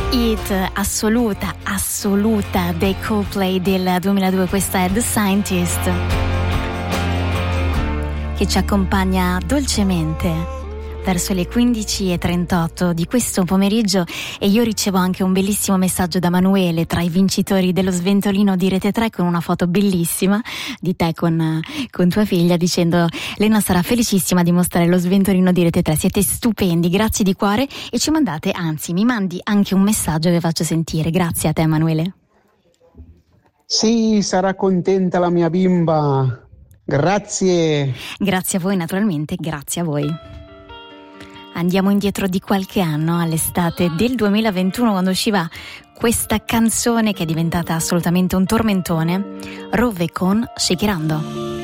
Hit assoluta dei Coldplay del 2002, questa è The Scientist, che ci accompagna dolcemente verso le 15:38 di questo pomeriggio, e io ricevo anche un bellissimo messaggio da Manuele, tra i vincitori dello sventolino di Rete 3, con una foto bellissima di te con tua figlia, dicendo: Lena sarà felicissima di mostrare lo sventolino di Rete 3, siete stupendi, grazie di cuore, e ci mandate, anzi mi mandi anche un messaggio che faccio sentire. Grazie a te, Emanuele. Sì, sarà contenta la mia bimba, grazie. Grazie a voi, naturalmente, grazie a voi. Andiamo indietro di qualche anno, all'estate del 2021, quando usciva questa canzone che è diventata assolutamente un tormentone, Rove con Shakirando.